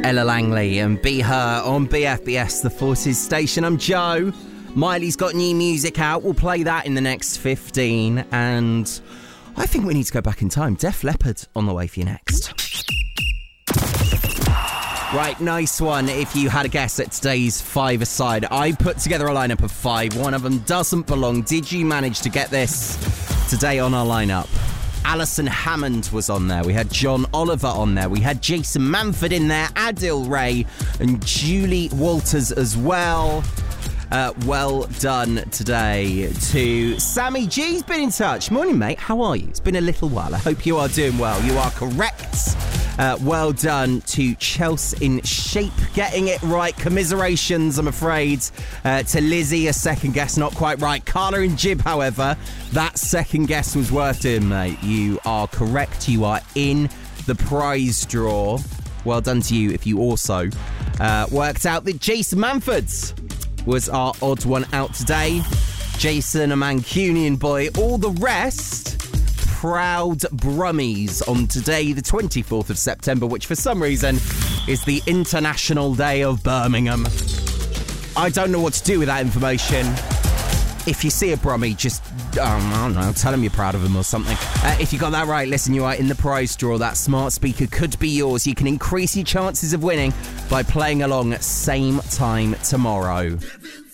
Ella Langley and Be Her on BFBS, the Forces station. I'm Joe. Miley's got new music out. We'll play that in the next 15. And I think we need to go back in time. Def Leppard on the way for you next. Right, nice one. If you had a guess at today's five-a-side, I put together a lineup of 5. One of them doesn't belong. Did you manage to get this today on our lineup? Alison Hammond was on there. We had John Oliver on there. We had Jason Manford in there, Adil Ray, and Julie Walters as well. Well done today to Sammy G's been in touch. Morning, mate. How are you? It's been a little while. I hope you are doing well. You are correct. Well done to Chelsea in Shape, getting it right. Commiserations, I'm afraid, to Lizzie. A second guess, not quite right. Carla and Jib, however, that second guess was worth it, mate. You are correct. You are in the prize draw. Well done to you if you also worked out that Jason Manford's was our odd one out today. Jason, a Mancunian boy. All the rest, proud Brummies on today, the 24th of September, which for some reason is the International Day of Birmingham. I don't know what to do with that information. If you see a Brummie, just, I don't know, tell them you're proud of them or something. If you got that right, listen, you are in the prize draw. That smart speaker could be yours. You can increase your chances of winning by playing along at same time tomorrow.